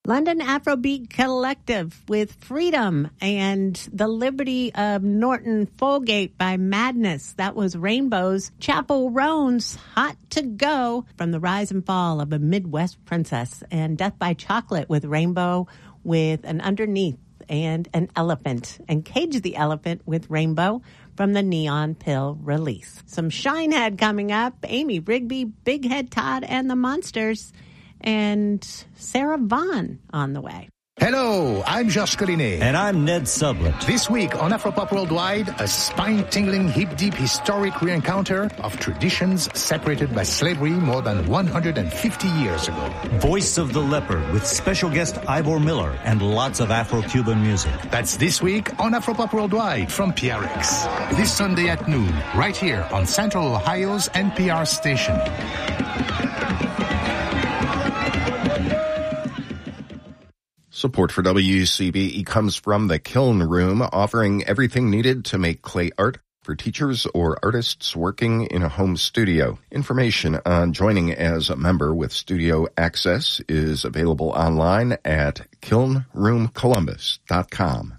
London Afrobeat Collective with Freedom, and The Liberty of Norton Folgate by Madness. That was Rainbow's Chapel Roan's Hot to Go from The Rise and Fall of a Midwest Princess, and Death by Chocolate with Rainbow with an Underneath and an Elephant, and Cage the Elephant with Rainbow from the Neon Pill release. Some Shinehead coming up, Amy Rigby, Big Head Todd and the Monsters, and Sarah Vaughan on the way. Hello, I'm Josh Collinet. And I'm Ned Sublett. This week on Afropop Worldwide, a spine-tingling, hip-deep historic re-encounter of traditions separated by slavery more than 150 years ago. Voice of the Leopard with special guest Ivor Miller and lots of Afro-Cuban music. That's this week on Afropop Worldwide from PRX. This Sunday at noon, right here on Central Ohio's NPR station. Support for WCBE comes from the Kiln Room, offering everything needed to make clay art for teachers or artists working in a home studio. Information on joining as a member with studio access is available online at kilnroomcolumbus.com.